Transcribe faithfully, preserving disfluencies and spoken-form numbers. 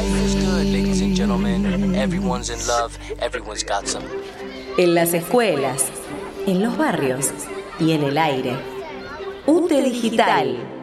En las escuelas, en los barrios y en el aire. U T E Digital.